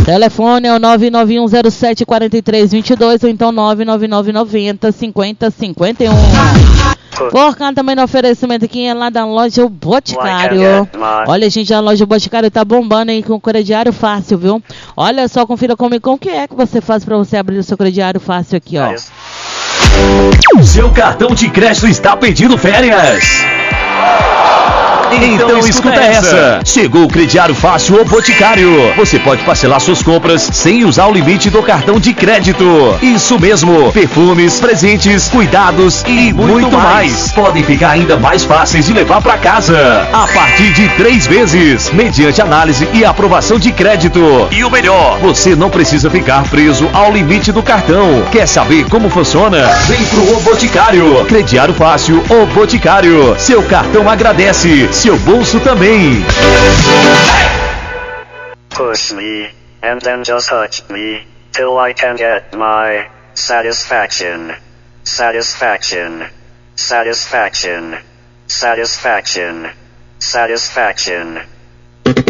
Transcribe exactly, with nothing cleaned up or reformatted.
Telefone é o nove nove um zero sete quatro três dois dois ou então nove nove nove nove zero cinquenta cinquenta e um. Por cá também no oferecimento aqui é lá da loja O Boticário. Olha, gente, a loja O Boticário tá bombando aí com o crediário fácil, viu? Olha só, confira comigo como que é que você faz pra você abrir o seu crediário fácil aqui, ó. Seu cartão de crédito está pedindo férias? Então, então escuta essa. Chegou o crediário fácil O Boticário. Você pode parcelar suas compras sem usar o limite do cartão de crédito. Isso mesmo, perfumes, presentes, cuidados e muito, muito mais. mais. Podem ficar ainda mais fáceis de levar para casa. A partir de três vezes, mediante análise e aprovação de crédito. E o melhor, você não precisa ficar preso ao limite do cartão. Quer saber como funciona? Vem pro O Boticário. Crediário fácil O Boticário. Seu cartão agradece. Seu bolso também. Push me, and then just touch me, till I can get my satisfaction. Satisfaction. Satisfaction. Satisfaction. Satisfaction.